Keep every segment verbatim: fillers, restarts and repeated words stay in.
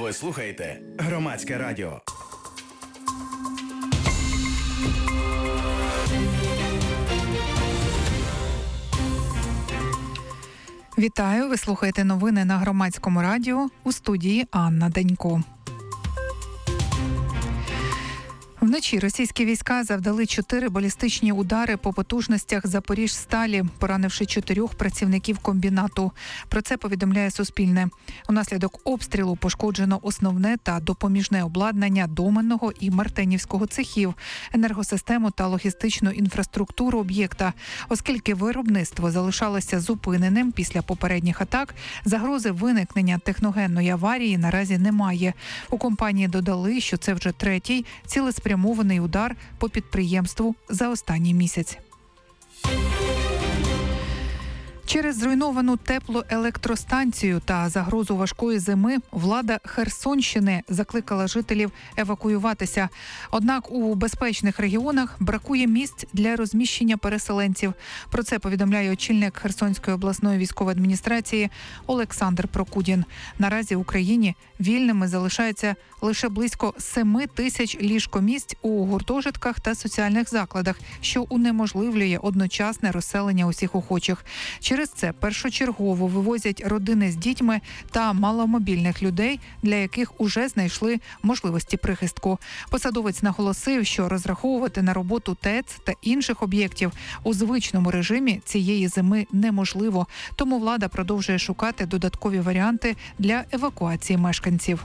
Ви слухаєте Громадське радіо. Вітаю, ви слухаєте новини на Громадському радіо, у студії Анна Данько. Вночі російські війська завдали чотири балістичні удари по потужностях Запоріжсталі, поранивши чотирьох працівників комбінату. Про це повідомляє Суспільне. Унаслідок обстрілу пошкоджено основне та допоміжне обладнання Доменного і Мартенівського цехів, енергосистему та логістичну інфраструктуру об'єкта. Оскільки виробництво залишалося зупиненим після попередніх атак, загрози виникнення техногенної аварії наразі немає. У компанії додали, що це вже третій цілеспрямований Спрямований удар по підприємству за останній місяць. Через зруйновану теплоелектростанцію та загрозу важкої зими влада Херсонщини закликала жителів евакуюватися. Однак у безпечних регіонах бракує місць для розміщення переселенців. Про це повідомляє очільник Херсонської обласної військової адміністрації Олександр Прокудін. Наразі в Україні вільними залишається лише близько семи тисяч ліжкомісць у гуртожитках та соціальних закладах, що унеможливлює одночасне розселення усіх охочих. Через це першочергово вивозять родини з дітьми та маломобільних людей, для яких уже знайшли можливості прихистку. Посадовець наголосив, що розраховувати на роботу ТЕЦ та інших об'єктів у звичному режимі цієї зими неможливо, тому влада продовжує шукати додаткові варіанти для евакуації мешканців.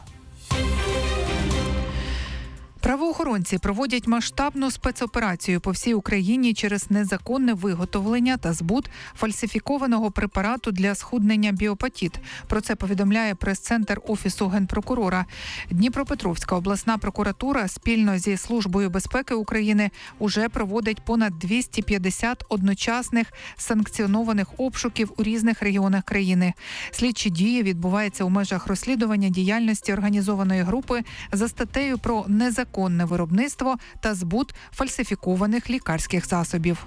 Правоохоронці проводять масштабну спецоперацію по всій Україні через незаконне виготовлення та збут фальсифікованого препарату для схуднення біопатіт. Про це повідомляє прес-центр Офісу Генпрокурора. Дніпропетровська обласна прокуратура спільно зі Службою безпеки України уже проводить понад двісті п'ятдесят одночасних санкціонованих обшуків у різних регіонах країни. Слідчі дії відбуваються у межах розслідування діяльності організованої групи за статтею про незаконне Законне виробництво та збут фальсифікованих лікарських засобів.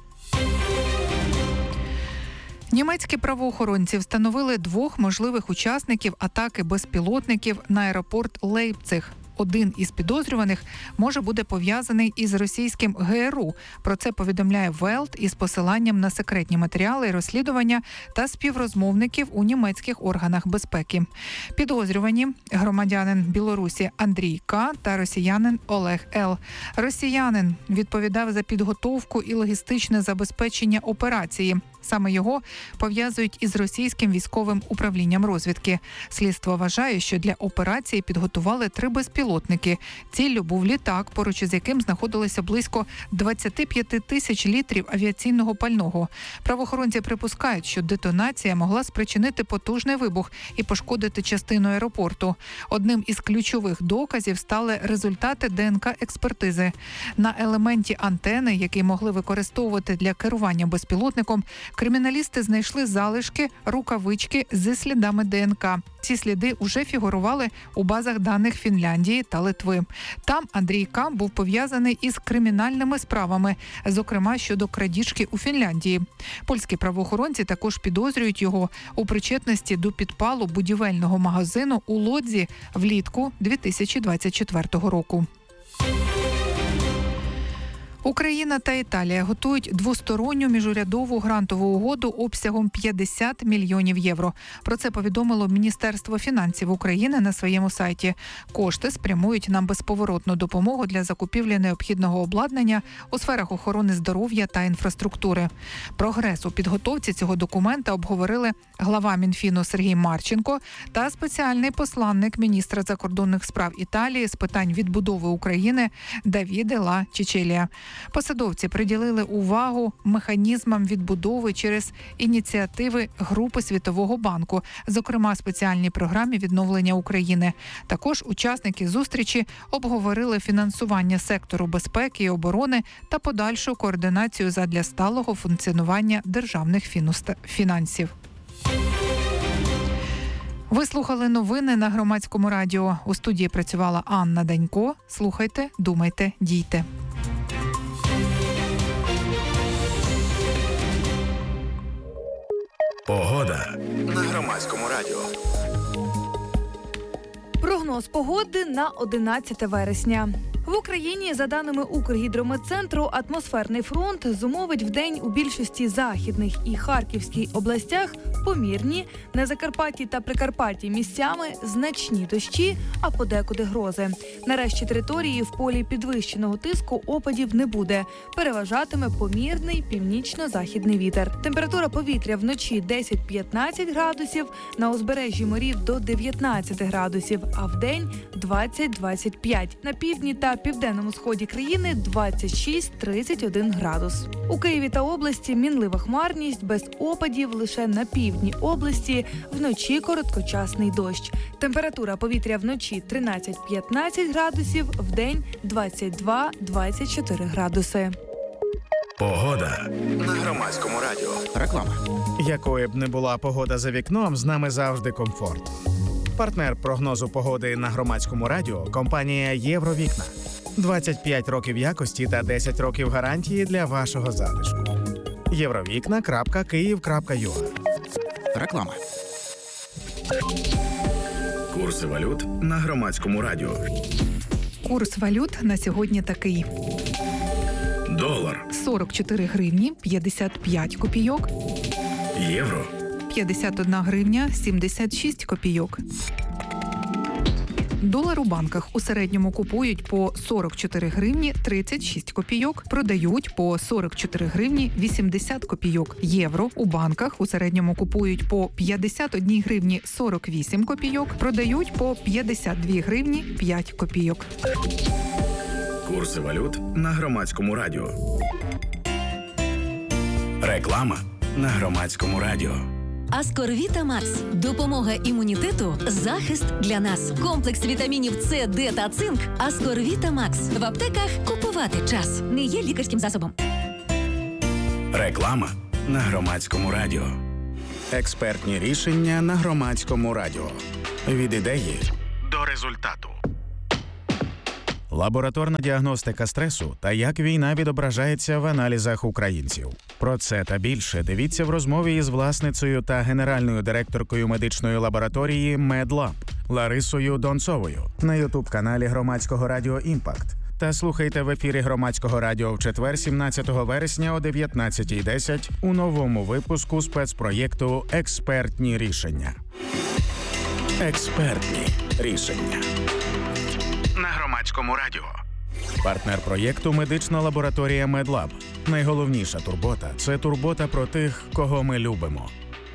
Німецькі правоохоронці встановили двох можливих учасників атаки безпілотників на аеропорт Лейпциг. Один із підозрюваних може бути пов'язаний із російським ГРУ. Про це повідомляє Велт із посиланням на секретні матеріали розслідування та співрозмовників у німецьких органах безпеки. Підозрювані – громадянин Білорусі Андрій К. та росіянин Олег Л. Росіянин відповідав за підготовку і логістичне забезпечення операції. Саме його пов'язують із російським військовим управлінням розвідки. Слідство вважає, що для операції підготували три безпілотники. Ціллю був літак, поруч із яким знаходилося близько двадцять п'ять тисяч літрів авіаційного пального. Правоохоронці припускають, що детонація могла спричинити потужний вибух і пошкодити частину аеропорту. Одним із ключових доказів стали результати ДНК-експертизи. На елементі антени, який могли використовувати для керування безпілотником, криміналісти знайшли залишки рукавички зі слідами ДНК. Ці сліди уже фігурували у базах даних Фінляндії та Литви. Там Андрій К. був пов'язаний із кримінальними справами, зокрема щодо крадіжки у Фінляндії. Польські правоохоронці також підозрюють його у причетності до підпалу будівельного магазину у Лодзі влітку дві тисячі двадцять четвертого року. Україна та Італія готують двосторонню міжурядову грантову угоду обсягом п'ятдесят мільйонів євро. Про це повідомило Міністерство фінансів України на своєму сайті. Кошти спрямують на безповоротну допомогу для закупівлі необхідного обладнання у сферах охорони здоров'я та інфраструктури. Прогрес у підготовці цього документа обговорили глава Мінфіну Сергій Марченко та спеціальний посланник міністра закордонних справ Італії з питань відбудови України Давіде Ла Чичелія. Посадовці приділили увагу механізмам відбудови через ініціативи Групи Світового банку, зокрема спеціальній програмі відновлення України. Також учасники зустрічі обговорили фінансування сектору безпеки і оборони та подальшу координацію задля сталого функціонування державних фінансів. Ви слухали новини на Громадському радіо. У студії працювала Анна Данько. Слухайте, думайте, дійте. Погода на Громадському радіо. Прогноз Прогноз погоди на одинадцяте вересня. В Україні, за даними Укргідрометцентру, атмосферний фронт зумовить вдень у більшості західних і Харківській областях помірні, на Закарпатті та Прикарпатті місцями значні дощі, а подекуди грози. На решті території в полі підвищеного тиску опадів не буде. Переважатиме помірний північно-західний вітер. Температура повітря вночі десять-п'ятнадцять градусів, на узбережжі морів до дев'ятнадцять градусів, а вдень двадцять-двадцять п'ять. На півдні та південному сході країни двадцять шість - тридцять один градус. У Києві та області мінлива хмарність, без опадів лише на півдні області, вночі короткочасний дощ. Температура повітря вночі тринадцять-п'ятнадцять градусів, вдень двадцять два - двадцять чотири градуси. Погода на Громадському радіо. Реклама. Якою б не була погода за вікном, з нами завжди комфорт. Партнер прогнозу погоди на Громадському радіо – компанія «Євровікна». двадцять п'ять років якості та десять років гарантії для вашого затишку. євровікна крапка київ крапка ю а. Реклама. Курси валют на Громадському радіо. Курс валют на сьогодні такий. Долар, сорок чотири гривні п'ятдесят п'ять копійок. євро, п'ятдесят одна гривня сімдесят шість копійок. Долар у банках у середньому купують по сорок чотири гривні тридцять шість копійок, продають по сорок чотири гривні вісімдесят копійок. Євро у банках у середньому купують по п'ятдесят одна гривні сорок вісім копійок, продають по п'ятдесят дві гривні п'ять копійок. курси валют на Громадському радіо. Реклама на Громадському радіо. Аскорвіта Макс. Допомога імунітету, захист для нас. Комплекс вітамінів С, Д та цинк. Аскорвіта Макс. В аптеках купувати час. Не є лікарським засобом. Реклама на Громадському радіо. Експертні рішення на Громадському радіо. Від ідеї до результату. Лабораторна діагностика стресу та як війна відображається в аналізах українців. Про це та більше дивіться в розмові із власницею та генеральною директоркою медичної лабораторії «Медлаб» Ларисою Донцовою на ютуб-каналі Громадського радіо «Імпакт». Та слухайте в ефірі Громадського радіо в четвер, сімнадцятого вересня о дев'ятнадцятій десять у новому випуску спецпроєкту «Експертні рішення». Експертні рішення. На Громадському радіо. Партнер проєкту – медична лабораторія «Медлаб». Найголовніша турбота – це турбота про тих, кого ми любимо.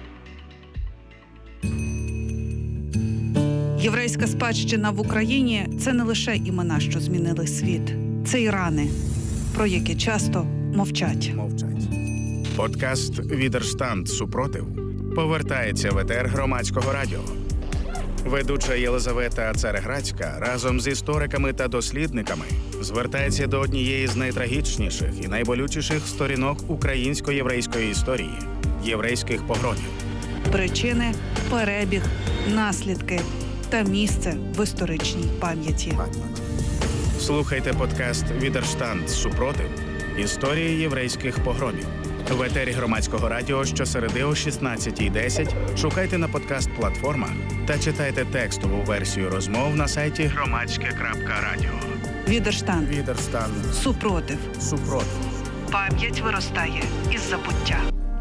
Єврейська спадщина в Україні – це не лише імена, що змінили світ. Це і рани, про які часто мовчать. Мовчать. Подкаст «Відерштанд. Супротив» повертається в етер Громадського радіо. Ведуча Єлизавета Цареградська разом з істориками та дослідниками звертається до однієї з найтрагічніших і найболючіших сторінок українсько-єврейської історії – єврейських погромів. Причини, перебіг, наслідки та місце в історичній пам'яті. Слухайте подкаст «Відерштанд. Супротив. Історії єврейських погромів». В етері Громадського радіо щосереди о шістнадцятій десять шукайте на подкаст-платформах та читайте текстову версію розмов на сайті громадське крапка радіо. Відерштанд. Відерштанд. Супротив. Супротив. Пам'ять виростає із забуття.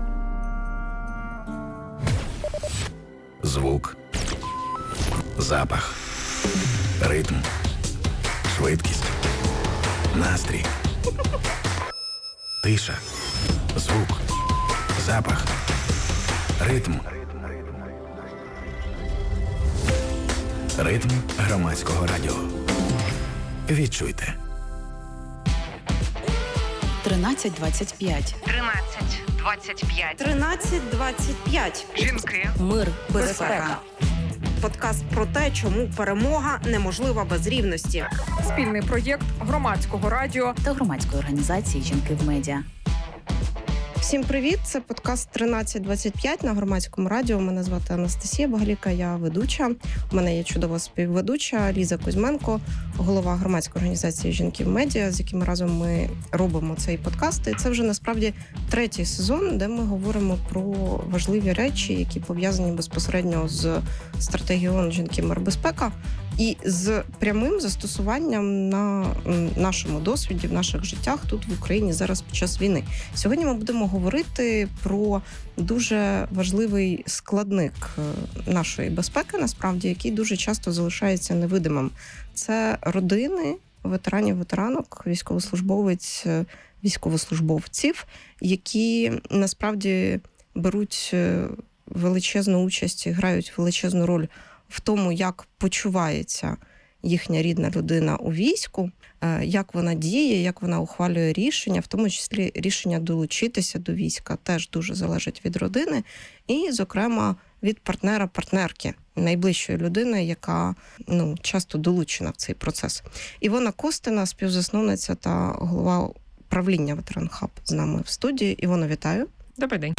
Звук, запах, ритм, швидкість, настрій, тиша, звук, запах, ритм. Ритм Громадського радіо. Відчуйте. тринадцять двадцять п'ять. тринадцять двадцять п'ять. тринадцять двадцять п'ять. Жінки. Мир, Безпека. Подкаст про те, чому перемога неможлива без рівності. Спільний проєкт Громадського радіо та громадської організації «Жінки в медіа». Всім привіт! Це подкаст тринадцять двадцять п'ять на Громадському радіо. Мене звати Анастасія Багаліка, я ведуча. У мене є чудова співведуча Ліза Кузьменко, голова громадської організації «Жінки в медіа», з якими разом ми робимо цей подкаст. І це вже насправді третій сезон, де ми говоримо про важливі речі, які пов'язані безпосередньо з стратегією «Жінки, мир, безпека». і з прямим застосуванням на нашому досвіді, в наших життях тут в Україні зараз під час війни. Сьогодні ми будемо говорити про дуже важливий складник нашої безпеки, насправді, який дуже часто залишається невидимим. Це родини ветеранів, ветеранок, військовослужбовець, військовослужбовців, які насправді беруть величезну участь і грають величезну роль в тому, як почувається їхня рідна людина у війську, як вона діє, як вона ухвалює рішення, в тому числі рішення долучитися до війська теж дуже залежить від родини і, зокрема, від партнера-партнерки, найближчої людини, яка ну, часто долучена в цей процес. Івона Костина, співзасновниця та голова правління Ветеран Хаб з нами в студії. Івона, вітаю. Добрий день.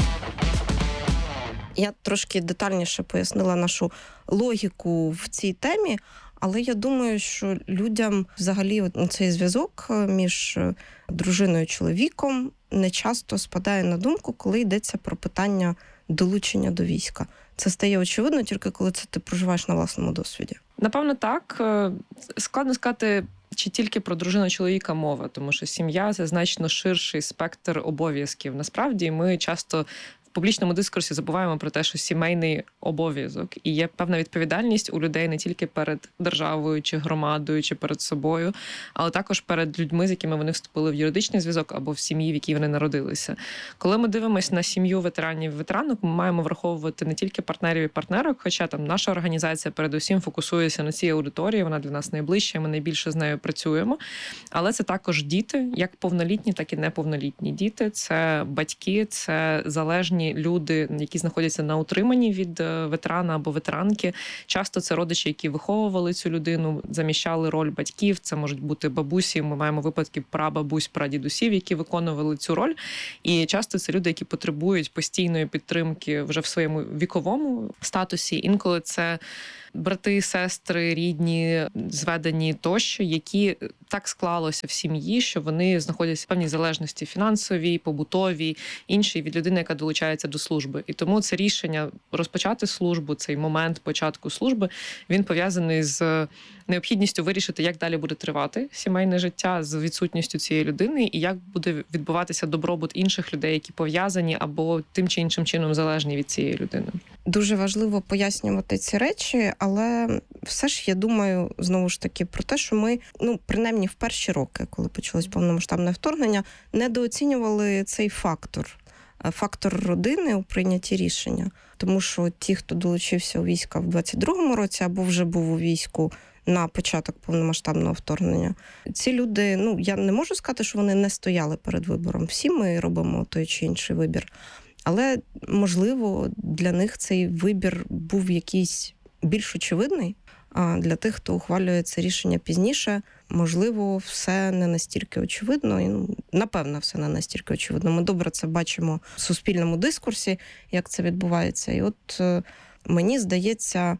Я трошки детальніше пояснила нашу логіку в цій темі, але я думаю, що людям взагалі цей зв'язок між дружиною і чоловіком не часто спадає на думку, коли йдеться про питання долучення до війська. Це стає очевидно тільки коли це ти проживаєш на власному досвіді. Напевно, так. Складно сказати, чи тільки про дружину чоловіка мова, тому що сім'я – це значно ширший спектр обов'язків. Насправді, ми часто в публічному дискурсі забуваємо про те, що сімейний обов'язок і є певна відповідальність у людей не тільки перед державою, чи громадою, чи перед собою, але також перед людьми, з якими вони вступили в юридичний зв'язок або в сім'ї, в якій вони народилися. Коли ми дивимося на сім'ю ветеранів і ветеранок, ми маємо враховувати не тільки партнерів і партнерок, хоча там наша організація передусім фокусується на цій аудиторії, вона для нас найближча, ми найбільше з нею працюємо. Але це також діти, як повнолітні, так і неповнолітні діти. Це батьки, це залежні люди, які знаходяться на утриманні від ветерана або ветеранки. Часто це родичі, які виховували цю людину, заміщали роль батьків. Це можуть бути бабусі. Ми маємо випадки прабабусь, прадідусів, які виконували цю роль. І часто це люди, які потребують постійної підтримки вже в своєму віковому статусі. Інколи це брати, сестри, рідні, зведені тощо, які так склалося в сім'ї, що вони знаходяться в певній залежності фінансовій, побутовій, іншій від людини, яка долучається до служби. І тому це рішення розпочати службу, цей момент початку служби, він пов'язаний з необхідністю вирішити, як далі буде тривати сімейне життя з відсутністю цієї людини і як буде відбуватися добробут інших людей, які пов'язані або тим чи іншим чином залежні від цієї людини. Дуже важливо пояснювати ці речі, але все ж я думаю, знову ж таки, про те, що ми, ну, принаймні в перші роки, коли почалось повномасштабне вторгнення, недооцінювали цей фактор, фактор родини у прийнятті рішення. Тому що ті, хто долучився у війська в двадцять другому році або вже був у війську на початок повномасштабного вторгнення, ці люди, ну, я не можу сказати, що вони не стояли перед вибором. Всі ми робимо той чи інший вибір. Але, можливо, для них цей вибір був якийсь більш очевидний, а для тих, хто ухвалює це рішення пізніше, можливо, все не настільки очевидно. І, ну, напевно, все не настільки очевидно. Ми добре це бачимо в суспільному дискурсі, як це відбувається. І от мені здається,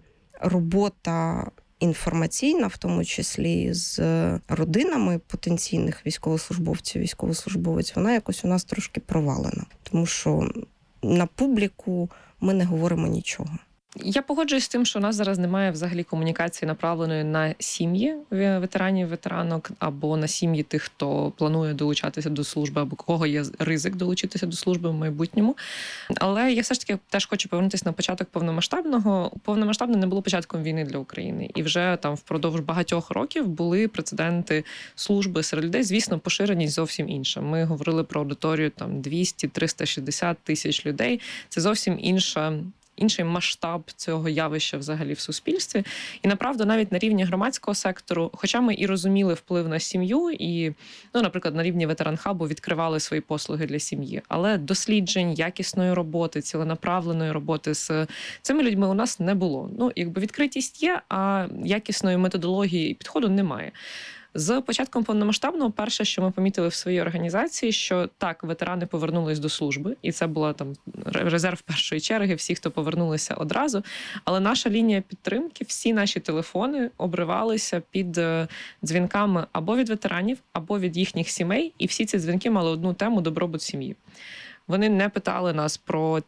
робота інформаційна, в тому числі з родинами потенційних військовослужбовців, військовослужбовець, вона якось у нас трошки провалена. Тому що на публіку ми не говоримо нічого. Я погоджуюсь з тим, що у нас зараз немає взагалі комунікації, направленої на сім'ї ветеранів, ветеранок, або на сім'ї тих, хто планує долучатися до служби, або кого є ризик долучитися до служби в майбутньому. Але я все ж таки теж хочу повернутися на початок повномасштабного. Повномасштабне не було початком війни для України. І вже там впродовж багатьох років були прецеденти служби серед людей, звісно, поширеність зовсім інша. Ми говорили про аудиторію там двісті - триста шістдесят тисяч людей. Це зовсім інша інший масштаб цього явища взагалі в суспільстві. І, направду, навіть на рівні громадського сектору, хоча ми і розуміли вплив на сім'ю, і, ну, наприклад, на рівні Ветеран Хабу відкривали свої послуги для сім'ї, але досліджень, якісної роботи, ціленаправленої роботи з цими людьми у нас не було. Ну, якби відкритість є, а якісної методології і підходу немає. З початком повномасштабного перше, що ми помітили в своїй організації, що так, ветерани повернулись до служби, і це була там резерв першої черги, всі, хто повернулися одразу. Але наша лінія підтримки, всі наші телефони обривалися під дзвінками або від ветеранів, або від їхніх сімей, і всі ці дзвінки мали одну тему – добробут сім'ї. Вони не питали нас про те, як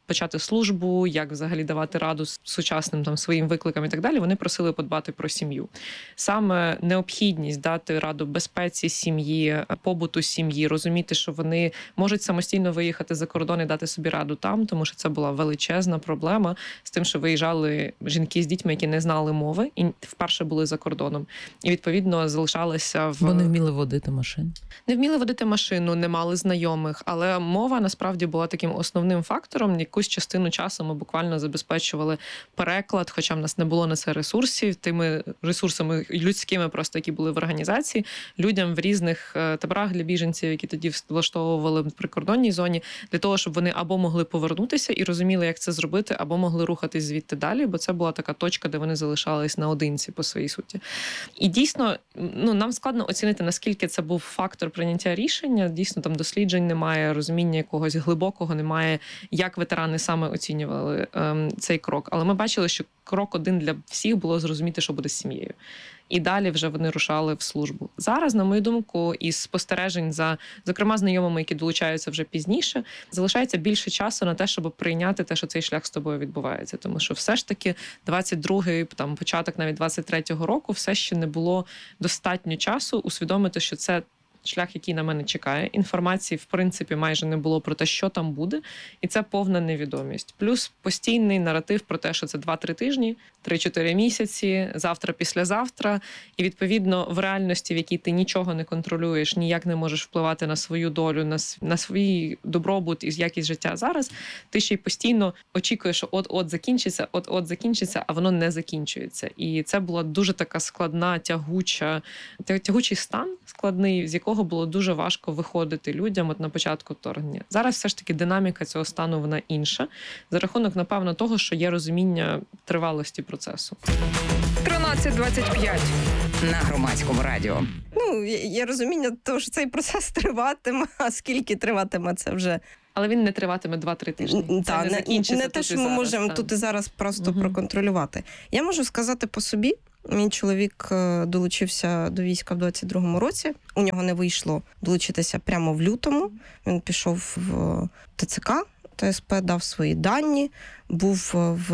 почати службу, як взагалі давати раду сучасним там своїм викликам і так далі, вони просили подбати про сім'ю. Саме необхідність дати раду безпеці сім'ї, побуту сім'ї, розуміти, що вони можуть самостійно виїхати за кордон і дати собі раду там, тому що це була величезна проблема з тим, що виїжджали жінки з дітьми, які не знали мови і вперше були за кордоном. І, відповідно, залишалися в... Бо не вміли водити машину. Не вміли водити машину, не мали знайомих, але мова насправді була таким основним фактором. Якусь частину часу ми буквально забезпечували переклад, хоча в нас не було на це ресурсів, тими ресурсами людськими просто, які були в організації, людям в різних таборах для біженців, які тоді влаштовували в прикордонній зоні, для того, щоб вони або могли повернутися і розуміли, як це зробити, або могли рухатись звідти далі, бо це була така точка, де вони залишались наодинці по своїй суті. І дійсно, ну, нам складно оцінити, наскільки це був фактор прийняття рішення. Дійсно, там досліджень немає, розуміння якогось глибокого немає, як ветерани саме оцінювали ем, цей крок. Але ми бачили, що крок один для всіх було зрозуміти, що буде з сім'єю. І далі вже вони рушали в службу. Зараз, на мою думку, із спостережень за, зокрема, знайомими, які долучаються вже пізніше, залишається більше часу на те, щоб прийняти те, що цей шлях з тобою відбувається. Тому що все ж таки двадцять другий, там, початок навіть двадцять третього року все ще не було достатньо часу усвідомити, що це шлях, який на мене чекає. Інформації, в принципі, майже не було про те, що там буде. І це повна невідомість. Плюс постійний наратив про те, що це два-три тижні, три-чотири місяці, завтра-післязавтра. І, відповідно, в реальності, в якій ти нічого не контролюєш, ніяк не можеш впливати на свою долю, на, на свій добробут і якість життя зараз, ти ще й постійно очікуєш, що от-от закінчиться, от-от закінчиться, а воно не закінчується. І це була дуже така складна, тягуча, тягучий стан складний, з якого було дуже важко виходити людям от на початку вторгнення. Зараз все ж таки динаміка цього стану, вона інша. За рахунок, напевно, того, що є розуміння тривалості процесу. тринадцять двадцять п'ять на Громадському радіо. Ну, є розуміння того, що цей процес триватиме, а скільки триватиме, це вже... Але він не триватиме два-три тижні. Та, це не закінчиться не тут те, що і ми зараз, можемо так. тут і зараз просто Угу. проконтролювати. Я можу сказати по собі, мій чоловік долучився до війська в двадцять другому році. У нього не вийшло долучитися прямо в лютому. Він пішов в ТЦК, ТСП, дав свої дані, був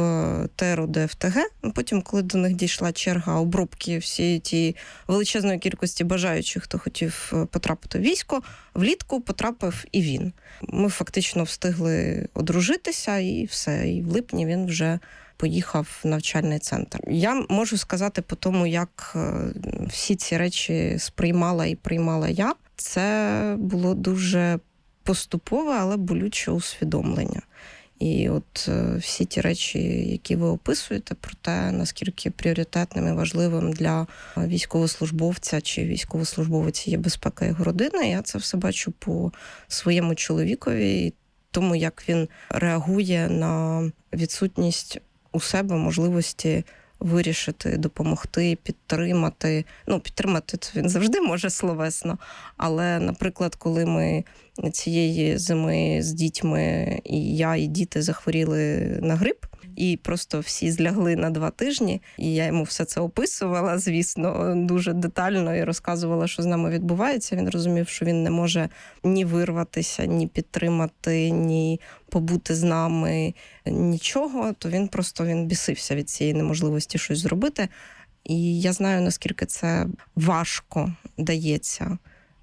в ТРО ДФТГ. Потім, коли до них дійшла черга обробки всієї тієї величезної кількості бажаючих, хто хотів потрапити в військо, влітку потрапив і він. Ми фактично встигли одружитися, і все. І в липні він вже поїхав в навчальний центр. Я можу сказати по тому, як всі ці речі сприймала і приймала я. Це було дуже поступове, але болюче усвідомлення. І от всі ті речі, які ви описуєте, про те, наскільки пріоритетним і важливим для військовослужбовця чи військовослужбовиці є безпека його родини, я це все бачу по своєму чоловікові і тому, як він реагує на відсутність у себе можливості вирішити, допомогти, підтримати. Ну, підтримати це він завжди може словесно. Але, наприклад, коли ми цієї зими з дітьми, і я, і діти захворіли на грип, і просто всі злягли на два тижні, і я йому все це описувала, звісно, дуже детально, і розказувала, що з нами відбувається. Він розумів, що він не може ні вирватися, ні підтримати, ні побути з нами, нічого, то він просто він бісився від цієї неможливості щось зробити. І я знаю, наскільки це важко дається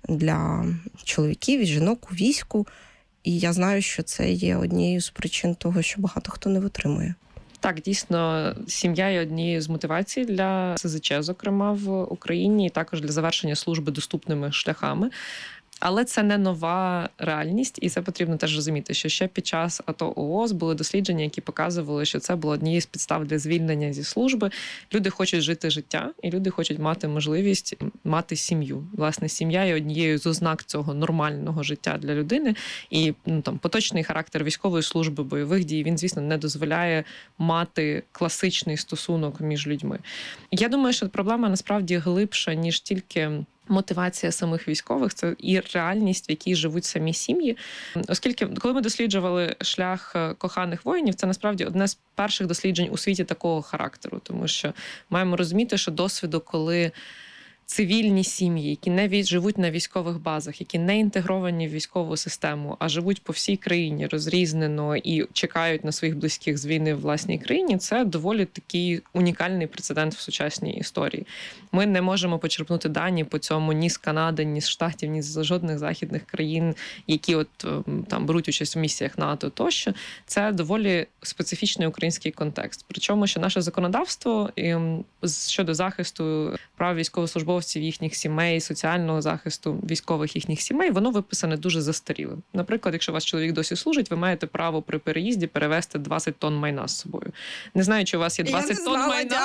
для чоловіків і жінок у війську. І я знаю, що це є однією з причин того, що багато хто не витримує. Так, дійсно, сім'я є однією з мотивацій для СЗЧ, зокрема, в Україні, і також для завершення служби доступними шляхами. Але це не нова реальність, і це потрібно теж розуміти, що ще під час АТО ООС були дослідження, які показували, що це було однією з підстав для звільнення зі служби. Люди хочуть жити життя, і люди хочуть мати можливість мати сім'ю. Власне, сім'я є однією з ознак цього нормального життя для людини. І ну, там поточний характер військової служби, бойових дій, він, звісно, не дозволяє мати класичний стосунок між людьми. Я думаю, що проблема насправді глибша, ніж тільки мотивація самих військових, це і реальність, в якій живуть самі сім'ї. Оскільки, коли ми досліджували шлях коханих воїнів, це насправді одне з перших досліджень у світі такого характеру, тому що маємо розуміти, що досвіду, коли цивільні сім'ї, які не від- живуть на військових базах, які не інтегровані в військову систему, а живуть по всій країні розрізнено і чекають на своїх близьких з війни в власній країні, це доволі такий унікальний прецедент в сучасній історії. Ми не можемо почерпнути дані по цьому ні з Канади, ні з Штатів, ні з жодних західних країн, які от там беруть участь в місіях НАТО тощо. Це доволі специфічний український контекст. Причому, що наше законодавство щодо захисту прав військовослужбовців, їхніх сімей, соціального захисту військових їхніх сімей, воно виписане дуже застарілим. Наприклад, якщо ваш чоловік досі служить, ви маєте право при переїзді перевезти двадцять тонн майна з собою. Не знаю, чи у вас є двадцять тонн майна.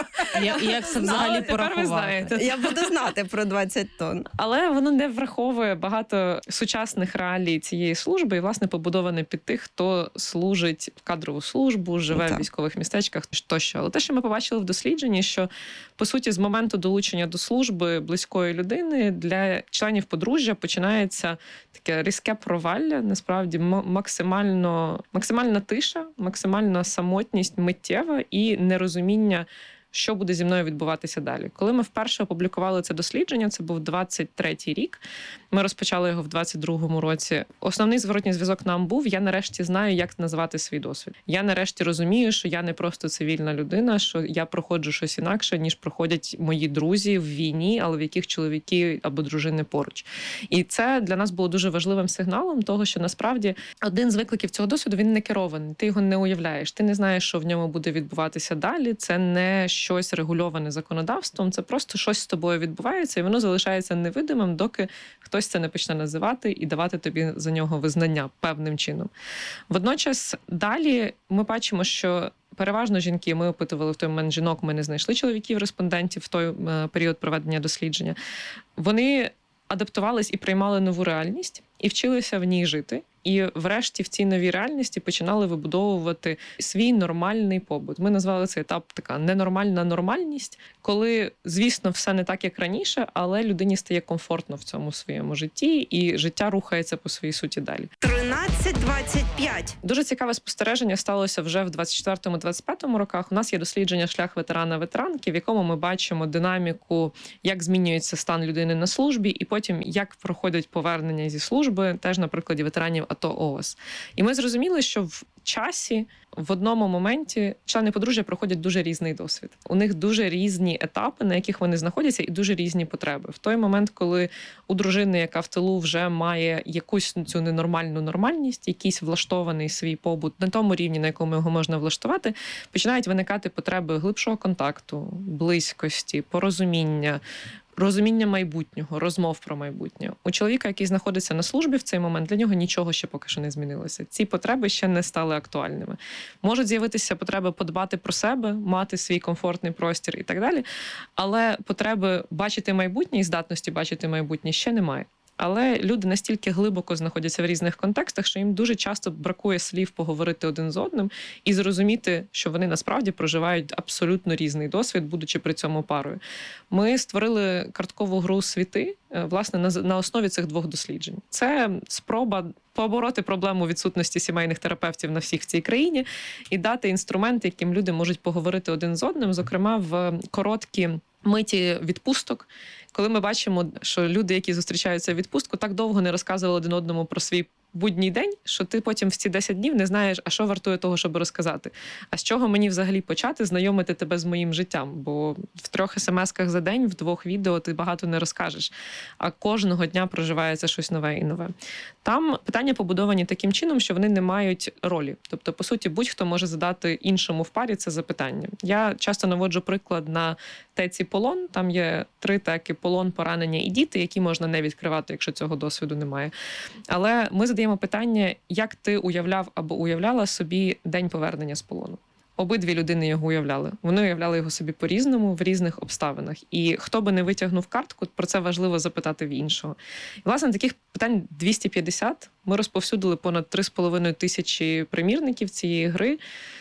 Я, як це взагалі порахувати? Я буду знати про двадцять тонн. Але воно не враховує багато сучасних реалій цієї служби і, власне, побудоване під тих, хто служить в кадрову службу, живе Так. в військових містечках тощо. Але те, що ми побачили в дослідженні, що, по суті, з моменту долучення до служби близької людини для членів подружжя починається таке різке провалля, насправді м- максимально, максимальна тиша, максимальна самотність миттєва і нерозуміння, що буде зі мною відбуватися далі. Коли ми вперше опублікували це дослідження, це був двадцять третій рік, ми розпочали його в двадцять другому році. Основний зворотній зв'язок нам був: я нарешті знаю, як назвати свій досвід. Я нарешті розумію, що я не просто цивільна людина, що я проходжу щось інакше, ніж проходять мої друзі в війні, але в яких чоловіки або дружини поруч. І це для нас було дуже важливим сигналом того, що насправді один з викликів цього досвіду, він не керований, ти його не уявляєш, ти не знаєш, що в ньому буде відбуватися далі, це не щось регульоване законодавством, це просто щось з тобою відбувається, і воно залишається невидимим, доки хтось це не почне називати і давати тобі за нього визнання певним чином. Водночас далі ми бачимо, що переважно жінки, ми опитували в той момент жінок, ми не знайшли чоловіків-респондентів в той е, період проведення дослідження, вони адаптувались і приймали нову реальність, і вчилися в ній жити. І врешті в цій новій реальності починали вибудовувати свій нормальний побут. Ми назвали цей етап така ненормальна нормальність, коли, звісно, все не так, як раніше, але людині стає комфортно в цьому своєму житті, і життя рухається по своїй суті далі. тринадцять двадцять п'ять. Дуже цікаве спостереження сталося вже в двадцять четвертому - двадцять п'ятому роках. У нас є дослідження «Шлях ветерана-ветеранки», в якому ми бачимо динаміку, як змінюється стан людини на службі, і потім, як проходять повернення зі служби, теж на прикладі ветеранів АТО ООС. І ми зрозуміли, що в часі, в одному моменті члени подружжя проходять дуже різний досвід. У них дуже різні етапи, на яких вони знаходяться, і дуже різні потреби. В той момент, коли у дружини, яка в тилу вже має якусь цю ненормальну нормальність, якийсь влаштований свій побут на тому рівні, на якому його можна влаштувати, починають виникати потреби глибшого контакту, близькості, порозуміння, розуміння майбутнього, розмов про майбутнє. У чоловіка, який знаходиться на службі в цей момент, для нього нічого ще поки що не змінилося. Ці потреби ще не стали актуальними. Можуть з'явитися потреби подбати про себе, мати свій комфортний простір і так далі, але потреби бачити майбутнє і здатності бачити майбутнє ще немає. Але люди настільки глибоко знаходяться в різних контекстах, що їм дуже часто бракує слів поговорити один з одним і зрозуміти, що вони насправді проживають абсолютно різний досвід, будучи при цьому парою. Ми створили карткову гру «Світи», власне, на, на основі цих двох досліджень. Це спроба побороти проблему відсутності сімейних терапевтів на всіх в цій країні і дати інструменти, яким люди можуть поговорити один з одним, зокрема в короткі миті відпусток, коли ми бачимо, що люди, які зустрічаються в відпустку, так довго не розказували один одному про свій будній день, що ти потім в ці десять днів не знаєш, а що вартує того, щоб розказати. А з чого мені взагалі почати знайомити тебе з моїм життям? Бо в трьох смс-ках за день, в двох відео ти багато не розкажеш. А кожного дня проживається щось нове і нове. Там питання побудовані таким чином, що вони не мають ролі. Тобто, по суті, будь-хто може задати іншому в парі це запитання. Я часто наводжу приклад на теці полон. Там є три теки: полон, поранення і діти, які можна не відкривати, якщо цього досвіду немає. Але ми задаємо питання, як ти уявляв або уявляла собі день повернення з полону. Обидві людини його уявляли. Вони уявляли його собі по-різному, в різних обставинах. І хто би не витягнув картку, про це важливо запитати в іншого. І, власне, таких питань двісті п'ятдесят. Ми розповсюдили понад три з половиною тисячі примірників цієї гри.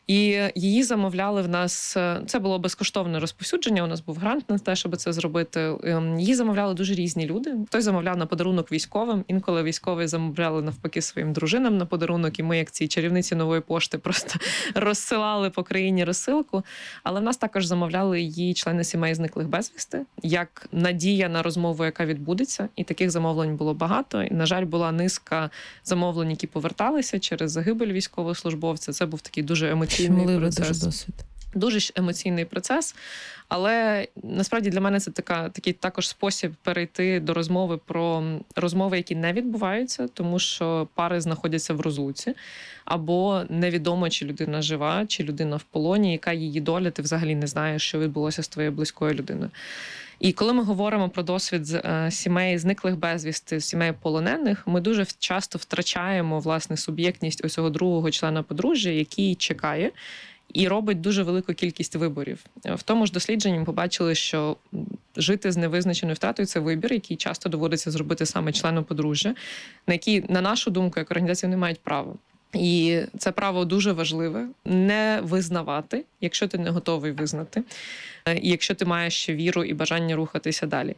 І її замовляли в нас, це було безкоштовне розповсюдження, у нас був грант на те, щоб це зробити. Її замовляли дуже різні люди. Хтось замовляв на подарунок військовим, інколи військові замовляли навпаки своїм дружинам на подарунок, і ми, як ці чарівниці нової пошти, просто розсилали по країні розсилку. Але в нас також замовляли її члени сімей зниклих безвісти, як надія на розмову, яка відбудеться. І таких замовлень було багато. І, на жаль, була низка замовлень, які поверталися через загибель військовослужбовця. Це був такий дуже емоційний Щемливий процес. дуже досвід. Дуже емоційний процес, але насправді для мене це така, такий також спосіб перейти до розмови про розмови, які не відбуваються, тому що пари знаходяться в розлуці, або невідомо, чи людина жива, чи людина в полоні, яка її доля, ти взагалі не знаєш, що відбулося з твоєю близькою людиною. І коли ми говоримо про досвід з сімей зниклих безвісти, сімей полонених, ми дуже часто втрачаємо, власне, суб'єктність ось цього другого члена подружжя, який чекає, і робить дуже велику кількість виборів. В тому ж дослідженні ми побачили, що жити з невизначеною втратою – це вибір, який часто доводиться зробити саме члену подружжя, на який, на нашу думку, як організація, не мають права. І це право дуже важливе – не визнавати, якщо ти не готовий визнати, і якщо ти маєш ще віру і бажання рухатися далі.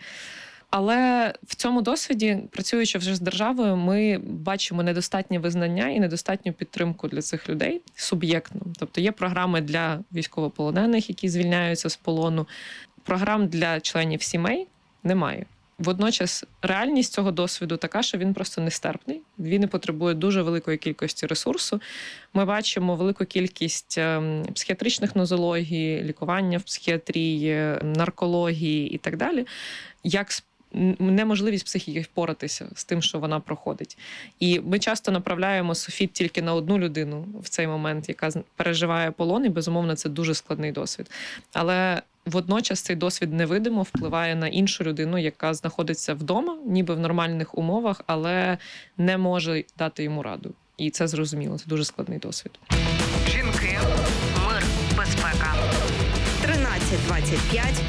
Але в цьому досвіді, працюючи вже з державою, ми бачимо недостатнє визнання і недостатню підтримку для цих людей суб'єктно. Тобто є програми для військовополонених, які звільняються з полону. Програм для членів сімей немає. Водночас реальність цього досвіду така, що він просто нестерпний. Він не потребує дуже великої кількості ресурсу. Ми бачимо велику кількість психіатричних нозологій, лікування в психіатрії, наркології і так далі, як неможливість психіки впоратися з тим, що вона проходить. І ми часто направляємо СОФІТ тільки на одну людину в цей момент, яка переживає полон, і, безумовно, це дуже складний досвід. Але водночас цей досвід невидимо впливає на іншу людину, яка знаходиться вдома, ніби в нормальних умовах, але не може дати йому раду. І це зрозуміло, це дуже складний досвід. Жінки, мир, безпека. тринадцять двадцять п'ять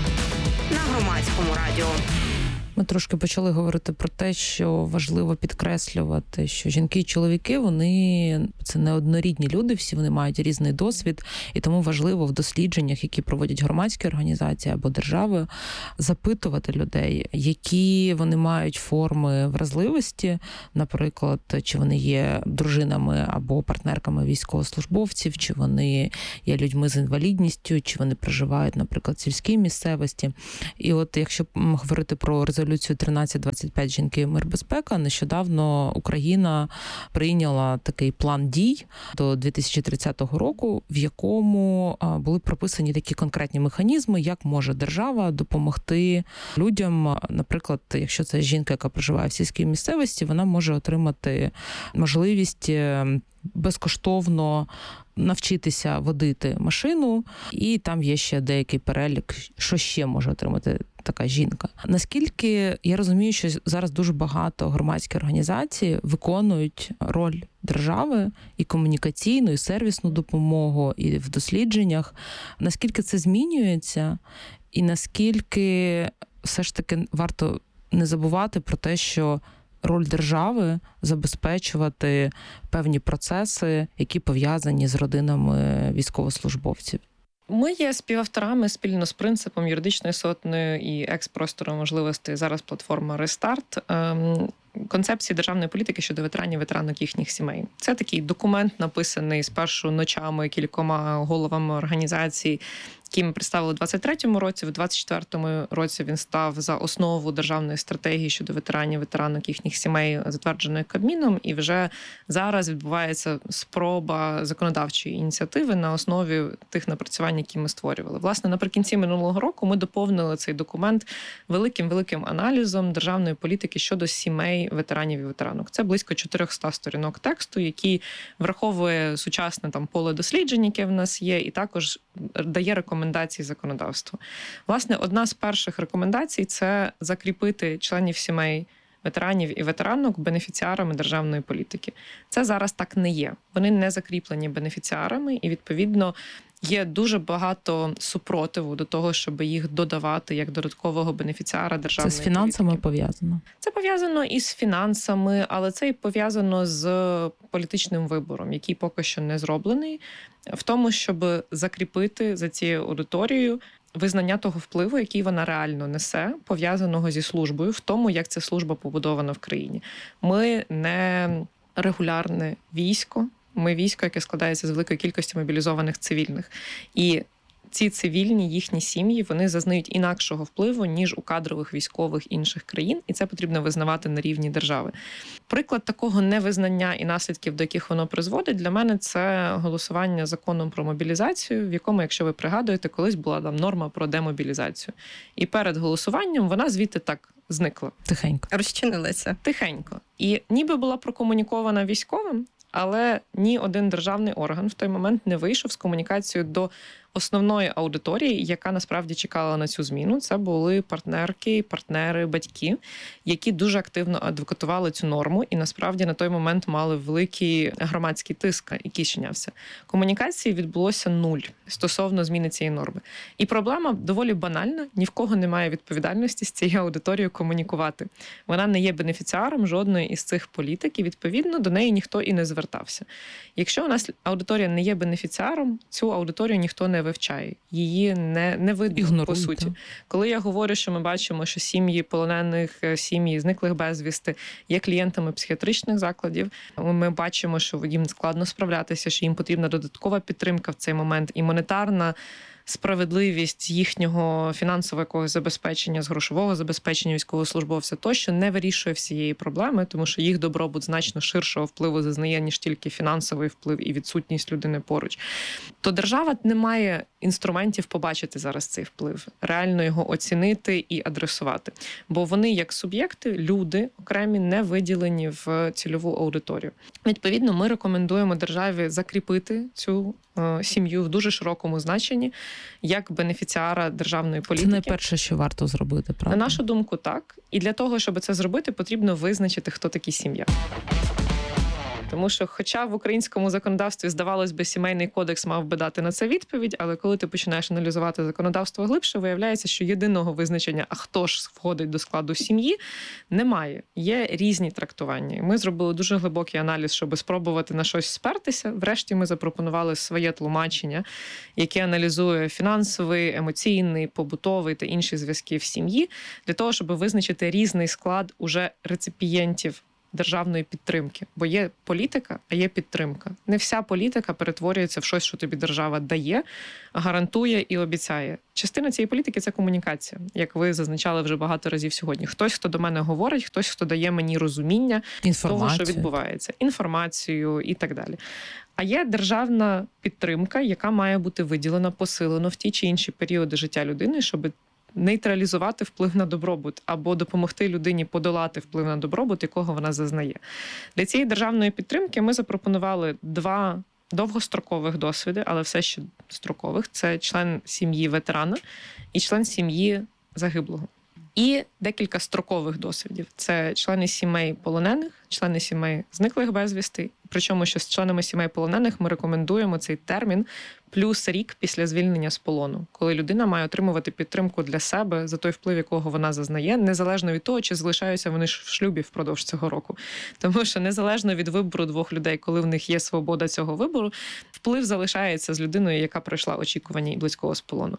на Громадському радіо. Ми трошки почали говорити про те, що важливо підкреслювати, що жінки і чоловіки, вони це не однорідні люди, всі вони мають різний досвід, і тому важливо в дослідженнях, які проводять громадські організації або держави, запитувати людей, які вони мають форми вразливості, наприклад, чи вони є дружинами або партнерками військовослужбовців, чи вони є людьми з інвалідністю, чи вони проживають, наприклад, в сільській місцевості. І от якщо говорити про резолюцію тринадцять двадцять п'ять «Жінки, мир, безпека», нещодавно Україна прийняла такий план дій до дві тисячі тридцятого року, в якому були прописані такі конкретні механізми, як може держава допомогти людям. Наприклад, якщо це жінка, яка проживає в сільській місцевості, вона може отримати можливість безкоштовно навчитися водити машину, і там є ще деякий перелік, що ще може отримати така жінка. Наскільки я розумію, що зараз дуже багато громадських організацій виконують роль держави і комунікаційну, і сервісну допомогу, і в дослідженнях. Наскільки це змінюється, і наскільки все ж таки варто не забувати про те, що роль держави забезпечувати певні процеси, які пов'язані з родинами військовослужбовців. Ми є співавторами спільно з принципом юридичної сотнею і екс-простору можливостей. Зараз платформа «Рестарт» концепції державної політики щодо ветеранів, ветеранок їхніх сімей. Це такий документ, написаний спершу ночами кількома головами організацій, які ми представили у двадцять третьому році. В двадцять четвертому році він став за основу державної стратегії щодо ветеранів, ветеранок їхніх сімей, затвердженої Кабміном. І вже зараз відбувається спроба законодавчої ініціативи на основі тих напрацювань, які ми створювали. Власне, наприкінці минулого року ми доповнили цей документ великим-великим аналізом державної політики щодо сімей ветеранів і ветеранок. Це близько чотириста сторінок тексту, який враховує сучасне там поле досліджень, яке в нас є, і також дає рекомендації законодавства. Власне, одна з перших рекомендацій – це закріпити членів сімей ветеранів і ветеранок бенефіціарами державної політики. Це зараз так не є. Вони не закріплені бенефіціарами, і, відповідно, Є дуже багато супротиву до того, щоб їх додавати як додаткового бенефіціара державної Це з фінансами політики. пов'язано? Це пов'язано і з фінансами, але це і пов'язано з політичним вибором, який поки що не зроблений, в тому, щоб закріпити за цією аудиторією визнання того впливу, який вона реально несе, пов'язаного зі службою, в тому, як ця служба побудована в країні. Ми не регулярне військо, ми військо, яке складається з великої кількості мобілізованих цивільних. І ці цивільні, їхні сім'ї, вони зазнають інакшого впливу, ніж у кадрових військових інших країн, і це потрібно визнавати на рівні держави. Приклад такого невизнання і наслідків, до яких воно призводить, для мене це голосування законом про мобілізацію, в якому, якщо ви пригадуєте, колись була там норма про демобілізацію. І перед голосуванням вона звідти так зникла. Тихенько. Розчинилася. Тихенько. І ніби була прокомунікована військовим, але ні один державний орган в той момент не вийшов з комунікацією до основної аудиторії, яка насправді чекала на цю зміну. Це були партнерки, партнери, батьки, які дуже активно адвокатували цю норму і насправді на той момент мали великий громадський тиск, який чинявся. Комунікації відбулося нуль стосовно зміни цієї норми. І проблема доволі банальна. Ні в кого немає відповідальності з цією аудиторією комунікувати. Вона не є бенефіціаром жодної із цих політик, і відповідно до неї ніхто і не звертався. Якщо у нас аудиторія не є бенефіціаром, цю аудиторію ніхто не вивчає. Її не, не видно, ігнорують, по суті. Так. Коли я говорю, що ми бачимо, що сім'ї полонених, сім'ї зниклих безвісти є клієнтами психіатричних закладів, ми бачимо, що їм складно справлятися, що їм потрібна додаткова підтримка в цей момент і монетарна справедливість їхнього фінансового якогось забезпечення, з грошового забезпечення військовослужбовця тощо не вирішує всієї проблеми, тому що їх добробут значно ширшого впливу зазнає, ніж тільки фінансовий вплив і відсутність людини поруч. То держава не має інструментів побачити зараз цей вплив, реально його оцінити і адресувати. Бо вони, як суб'єкти, люди окремі, не виділені в цільову аудиторію. Відповідно, ми рекомендуємо державі закріпити цю е, сім'ю в дуже широкому значенні як бенефіціара державної політики. Це найперше, що варто зробити, правда? На нашу думку, так. І для того, щоб це зробити, потрібно визначити, хто такі сім'я. Тому що, хоча в українському законодавстві, здавалось би, сімейний кодекс мав би дати на це відповідь, але коли ти починаєш аналізувати законодавство глибше, виявляється, що єдиного визначення, а хто ж входить до складу сім'ї, немає. Є різні трактування. Ми зробили дуже глибокий аналіз, щоб спробувати на щось спертися. Врешті ми запропонували своє тлумачення, яке аналізує фінансовий, емоційний, побутовий та інші зв'язки в сім'ї, для того, щоб визначити різний склад уже реципієнтів державної підтримки. Бо є політика, а є підтримка. Не вся політика перетворюється в щось, що тобі держава дає, гарантує і обіцяє. Частина цієї політики – це комунікація, як ви зазначали вже багато разів сьогодні. Хтось, хто до мене говорить, хтось, хто дає мені розуміння того, що відбувається. Інформацію і так далі. А є державна підтримка, яка має бути виділена, посилена в ті чи інші періоди життя людини, щоб нейтралізувати вплив на добробут або допомогти людині подолати вплив на добробут, якого вона зазнає. Для цієї державної підтримки ми запропонували два довгострокових досвіди, але все ще строкових. Це член сім'ї ветерана і член сім'ї загиблого. І декілька строкових досвідів. Це члени сімей полонених, члени сімей зниклих безвісти. Причому, що з членами сімей полонених ми рекомендуємо цей термін плюс рік після звільнення з полону, коли людина має отримувати підтримку для себе за той вплив, якого вона зазнає, незалежно від того, чи залишаються вони в шлюбі впродовж цього року. Тому що незалежно від вибору двох людей, коли в них є свобода цього вибору, вплив залишається з людиною, яка пройшла очікування і близького з полону.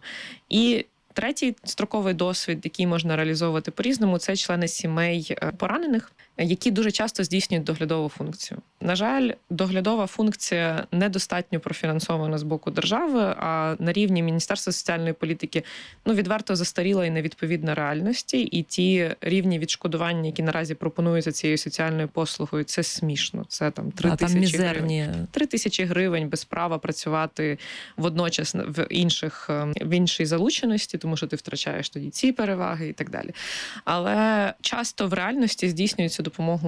І третій строковий досвід, який можна реалізовувати по-різному, це члени сімей поранених, які дуже часто здійснюють доглядову функцію. На жаль, доглядова функція недостатньо профінансована з боку держави, а на рівні Міністерства соціальної політики ну, відверто застаріла і невідповідна реальності. І ті рівні відшкодування, які наразі пропонуються цією соціальною послугою, це смішно. Це там три тисячі гривень. Три тисячі гривень без права працювати водночас в інших в іншій залученості, тому що ти втрачаєш тоді ці переваги і так далі. Але часто в реальності здійснюється допомогу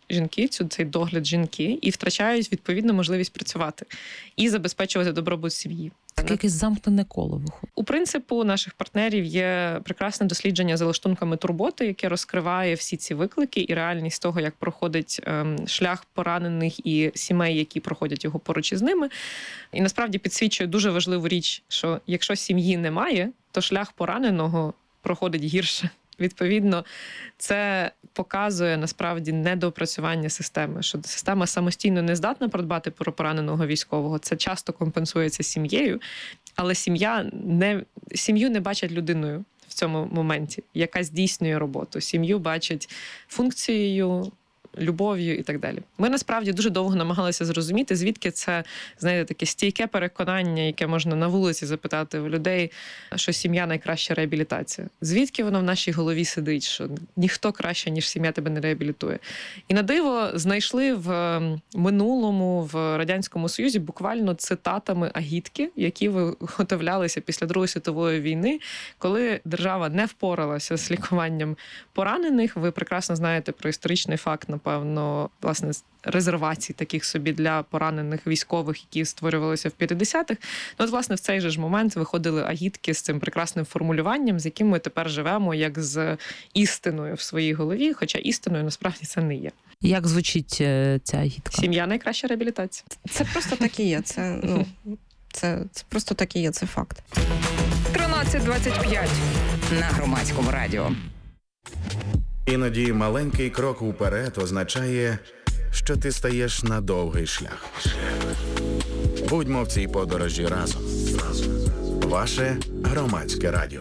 жінки, цю цей догляд жінки, і втрачають відповідну можливість працювати і забезпечувати добробут сім'ї. Таке якесь замкнене коло виходить. У принципу наших партнерів є прекрасне дослідження за лаштунками турботи, яке розкриває всі ці виклики і реальність того, як проходить ем, шлях поранених і сімей, які проходять його поруч із ними. І насправді підсвічує дуже важливу річ, що якщо сім'ї немає, то шлях пораненого проходить гірше. Відповідно, це показує насправді недоопрацювання системи, що система самостійно не здатна подбати про пораненого військового. Це часто компенсується сім'єю, але сім'я не, сім'ю не бачать людиною в цьому моменті, яка здійснює роботу. Сім'ю бачать функцією, любов'ю і так далі. Ми насправді дуже довго намагалися зрозуміти, звідки це, знаєте, таке стійке переконання, яке можна на вулиці запитати у людей, що сім'я – найкраща реабілітація. Звідки воно в нашій голові сидить, що ніхто краще, ніж сім'я тебе не реабілітує. І на диво знайшли в минулому, в Радянському Союзі буквально цитатами агітки, які виготовлялися після Другої світової війни, коли держава не впоралася з лікуванням поранених. Ви прекрасно знаєте про історичний факт, напевно, власне, резервацій таких собі для поранених військових, які створювалися в п'ятдесятих. Ну, от, власне, в цей же ж момент виходили агітки з цим прекрасним формулюванням, з яким ми тепер живемо, як з істиною в своїй голові, хоча істиною насправді це не є. Як звучить ця агітка? Сім'я – найкраща реабілітація. Це просто так і є. Це, ну, це, це просто так і є, це факт. тринадцять двадцять п'ять на Громадському радіо. Іноді маленький крок уперед означає, що ти стаєш на довгий шлях. Будьмо в цій подорожі разом. Ваше Громадське радіо.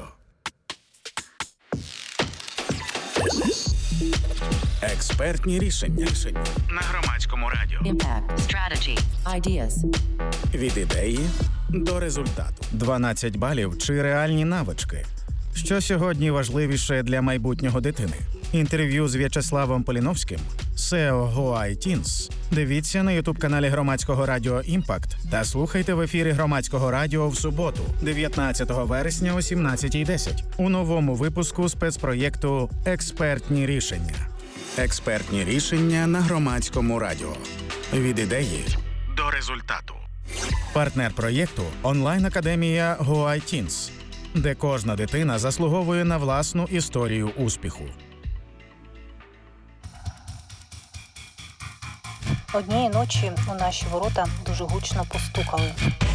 Експертні рішення. На Громадському радіо. Impact. Strategy. Ideas. Від ідеї до результату. дванадцять балів чи реальні навички. Що сьогодні важливіше для майбутнього дитини? Інтерв'ю з В'ячеславом Поліновським, сео GoITeens. Дивіться на ютуб-каналі Громадського радіо «Імпакт» та слухайте в ефірі Громадського радіо в суботу, дев'ятнадцятого вересня о сімнадцятій десять у новому випуску спецпроєкту «Експертні рішення». Експертні рішення на Громадському радіо. Від ідеї до результату. Партнер проєкту – онлайн-академія GoITeens, де кожна дитина заслуговує на власну історію успіху. Однієї ночі у наші ворота дуже гучно постукали.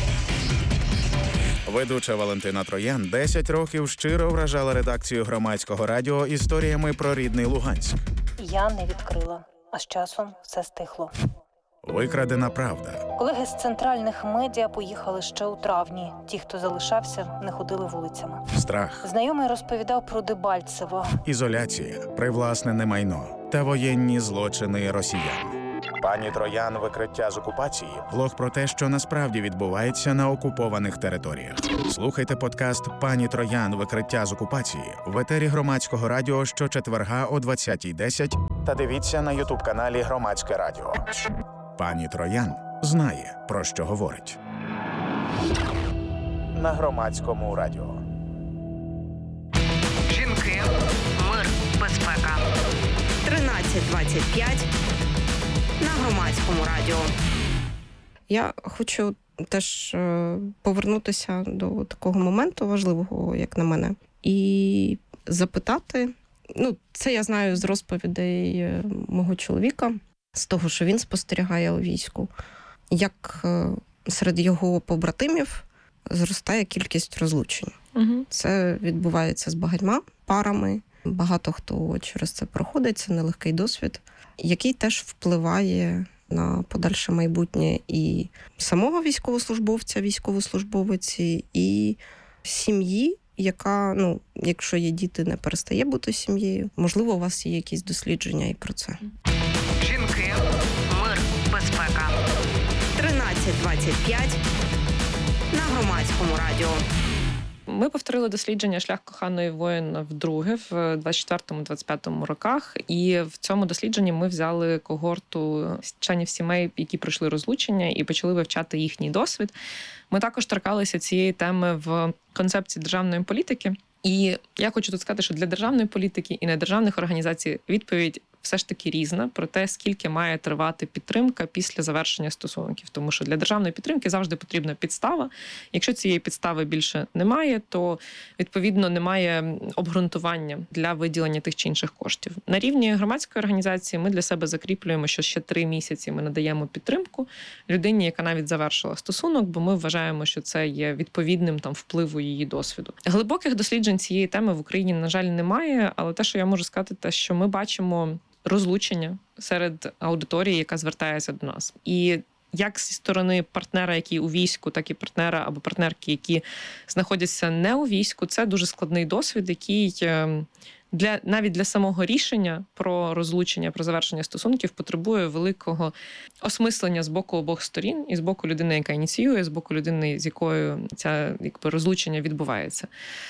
Ведуча Валентина Троян десять років щиро вражала редакцію Громадського радіо історіями про рідний Луганськ. Я не відкрила, а з часом все стихло. Викрадена правда. Колеги з центральних медіа поїхали ще у травні. Ті, хто залишався, не ходили вулицями. Страх. Знайомий розповідав про Дебальцево. Ізоляція, привласнене майно та воєнні злочини росіян. Пані Троян. Викриття з окупації. Блог про те, що насправді відбувається на окупованих територіях. Слухайте подкаст «Пані Троян. Викриття з окупації» в етері Громадського радіо щочетверга о двадцятій десять та дивіться на ютуб-каналі Громадське радіо. Пані Троян знає, про що говорить. На Громадському радіо. Жінки, мир, безпека. тринадцять двадцять п'ять на Громадському радіо. Я хочу теж повернутися до такого моменту важливого, як на мене, і запитати, ну, це я знаю з розповідей мого чоловіка, з того, що він спостерігає у війську, як серед його побратимів зростає кількість розлучень. Угу. Це відбувається з багатьма парами. Багато хто через це проходить, це нелегкий досвід, який теж впливає на подальше майбутнє і самого військовослужбовця, військовослужбовиці, і сім'ї, яка, ну, якщо є діти, не перестає бути сім'єю. Можливо, у вас є якісь дослідження і про це. Жінки, мир, безпека. тринадцять двадцять п'ять на Громадському радіо. Ми повторили дослідження «Шлях коханої воїна» вдруге в двадцять четвертому - двадцять п'ятому роках. І в цьому дослідженні ми взяли когорту членів сімей, які пройшли розлучення, і почали вивчати їхній досвід. Ми також торкалися цієї теми в концепції державної політики. І я хочу тут сказати, що для державної політики і недержавних організацій відповідь все ж таки різна про те, скільки має тривати підтримка після завершення стосунків. Тому що для державної підтримки завжди потрібна підстава. Якщо цієї підстави більше немає, то відповідно немає обґрунтування для виділення тих чи інших коштів. На рівні громадської організації ми для себе закріплюємо, що ще три місяці ми надаємо підтримку людині, яка навіть завершила стосунок, бо ми вважаємо, що це є відповідним там впливу її досвіду. Глибоких досліджень цієї теми в Україні, на жаль, немає, але те, що я можу сказати, те, що ми бачимо розлучення серед аудиторії, яка звертається до нас. І як зі сторони партнера, який у війську, так і партнера або партнерки, які знаходяться не у війську, це дуже складний досвід, який для навіть для самого рішення про розлучення, про завершення стосунків потребує великого осмислення з боку обох сторін, і з боку людини, яка ініціює, з боку людини, з якою ця якби розлучення відбувається.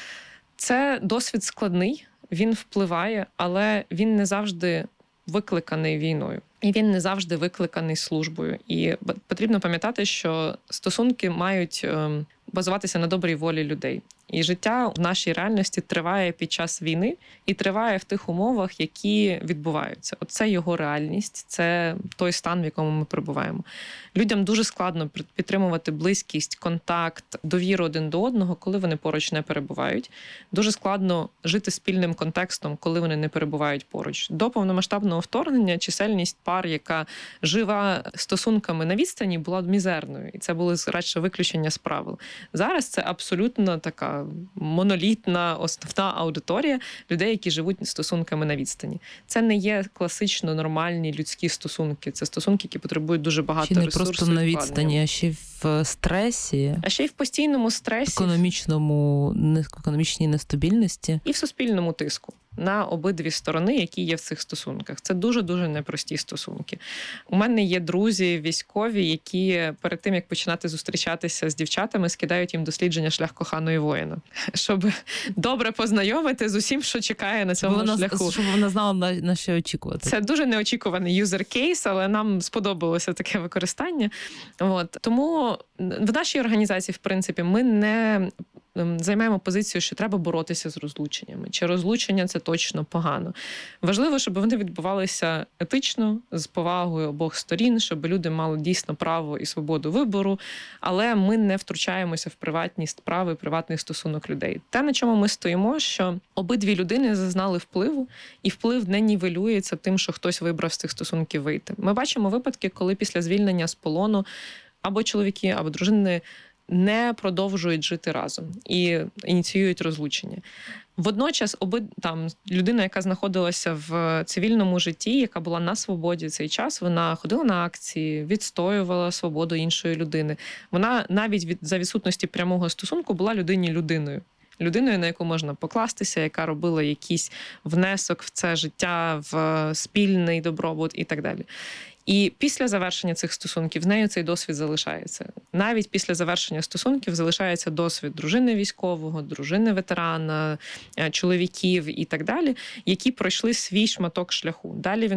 Це досвід складний, він впливає, але він не завжди викликаний війною. І він не завжди викликаний службою. І потрібно пам'ятати, що стосунки мають базуватися на добрій волі людей. І життя в нашій реальності триває під час війни і триває в тих умовах, які відбуваються. Оце його реальність, це той стан, в якому ми перебуваємо. Людям дуже складно підтримувати близькість, контакт, довіру один до одного, коли вони поруч не перебувають. Дуже складно жити спільним контекстом, коли вони не перебувають поруч. До повномасштабного вторгнення чисельність пар, яка жива стосунками на відстані, була мізерною. І це були радше виключення з правил. Зараз це абсолютно така монолітна, основна аудиторія людей, які живуть стосунками на відстані. Це не є класично нормальні людські стосунки. Це стосунки, які потребують дуже багато ще не ресурсів. Просто на відстані, а ще в стресі. А ще й в постійному стресі. Економічному, економічній нестабільності. І в суспільному тиску на обидві сторони, які є в цих стосунках. Це дуже-дуже непрості стосунки. У мене є друзі військові, які перед тим, як починати зустрічатися з дівчатами, скидають їм дослідження «Шлях коханої воїна», щоб добре познайомити з усім, що чекає на цьому вона, шляху. Щоб вона знала, на, на що очікувати. Це дуже неочікуваний юзер-кейс, але нам сподобалося таке використання. От. Тому в нашій організації, в принципі, ми не займаємо позицію, що треба боротися з розлученнями. Чи розлучення – це точно погано. Важливо, щоб вони відбувалися етично, з повагою обох сторін, щоб люди мали дійсно право і свободу вибору, але ми не втручаємося в приватність прав і приватний стосунок людей. Те, на чому ми стоїмо, що обидві людини зазнали впливу, і вплив не нівелюється тим, що хтось вибрав з цих стосунків вийти. Ми бачимо випадки, коли після звільнення з полону або чоловіки, або дружини не продовжують жити разом і ініціюють розлучення. Водночас оби, там, людина, яка знаходилася в цивільному житті, яка була на свободі цей час, вона ходила на акції, відстоювала свободу іншої людини. Вона навіть від, за відсутності прямого стосунку була людині людиною. Людиною, на яку можна покластися, яка робила якийсь внесок в це життя, в спільний добробут і так далі. І після завершення цих стосунків з нею цей досвід залишається. Навіть після завершення стосунків залишається досвід дружини військового, дружини ветерана, чоловіків і так далі, які пройшли свій шматок шляху. Далі він